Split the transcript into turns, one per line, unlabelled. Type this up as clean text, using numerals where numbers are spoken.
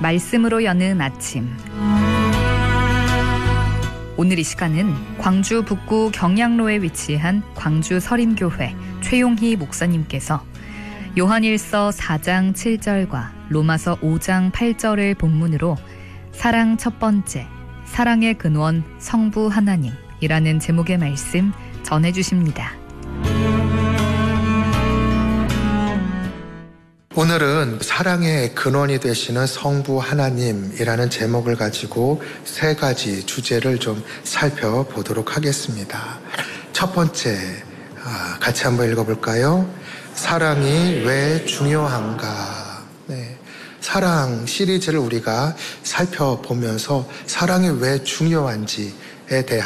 말씀으로 여는 아침. 오늘 이 시간은 광주 북구 경량로에 위치한 광주 서림교회 최용희 목사님께서 요한일서 4장 7절과 로마서 5장 8절을 본문으로 사랑 첫 번째, 사랑의 근원 성부 하나님이라는 제목의 말씀 전해주십니다.
오늘은 사랑의 근원이 되시는 성부 하나님이라는 제목을 가지고 세 가지 주제를 좀 살펴보도록 하겠습니다. 첫 번째, 같이 한번 읽어볼까요? 사랑이 왜 중요한가? 네. 사랑 시리즈를 우리가 살펴보면서 사랑이 왜 중요한지에 대한